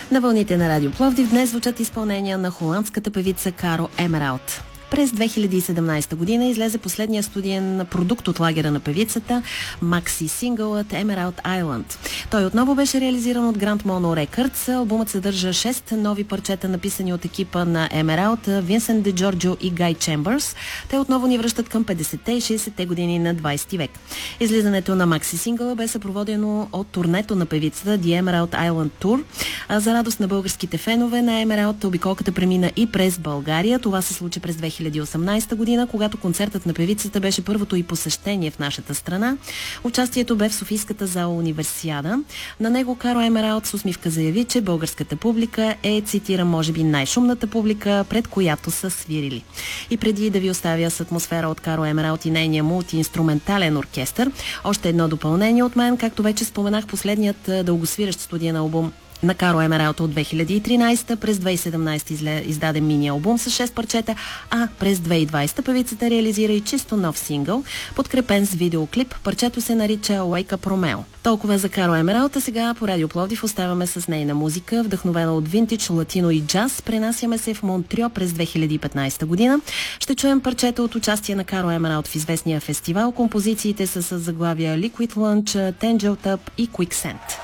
На вълните на Радио Пловдив днес звучат изпълнения на холандската певица Каро Емералд. През 2017 година излезе последния студиен продукт от лагера на певицата, макси сингълът Emerald Island. Той отново беше реализиран от Grand Mono Records. Албумът съдържа 6 нови парчета, написани от екипа на Emerald, Винсент Де Джорджо и Гай Чембърс. Те отново ни връщат към 50-те и 60-те години на 20 век. Излизането на макси сингъла бе съпроводено от турнето на певицата The Emerald Island Tour. За радост на българските фенове на Emerald, обиколката премина и през България. Това се случи през 2018 година, когато концертът на певицата беше първото и посещение в нашата страна. Участието бе в Софийската зала Универсиада. На него Каро Емералд с усмивка заяви, че българската публика е, цитирам, може би най-шумната публика, пред която са свирили. И преди да ви оставя с атмосфера от Каро Емералд и нейния мултиинструментален оркестър, още едно допълнение от мен, както вече споменах, последният дългосвирещ студиен албум на Каро Емералд от 2013, през 2017 издаде мини-албум с 6 парчета, а през 2020 певицата реализира и чисто нов сингъл, подкрепен с видеоклип. Парчето се нарича Wake Up Romeo. Толкова за Каро Емералд, а сега по Радио Пловдив оставаме с нейна музика, вдъхновена от винтидж, латино и джаз. Пренасяме се в Монтрьо през 2015 година. Ще чуем парчета от участие на Каро Емералд в известния фестивал. Композициите са с заглавия Liquid Lunch, Tangled Up и Quicksand.